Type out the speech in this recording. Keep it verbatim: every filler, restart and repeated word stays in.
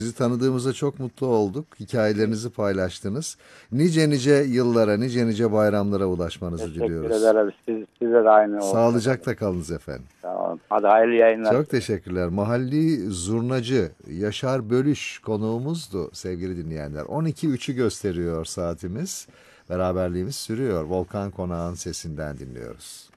Sizi tanıdığımıza çok mutlu olduk. Hikayelerinizi paylaştınız. Nice nice yıllara, nice nice bayramlara ulaşmanızı Teşekkür diliyoruz. ederim. Siz, size de aynı olsun efendim. Sağlıcakla kalınız efendim. Tamam. Hadi hayırlı yayınlar. Çok teşekkürler. Mahalli zurnacı Yaşar Bölüş konuğumuzdu sevgili dinleyenler. on iki üçü gösteriyor saatimiz. Beraberliğimiz sürüyor. Volkan Konağı'nın sesinden dinliyoruz.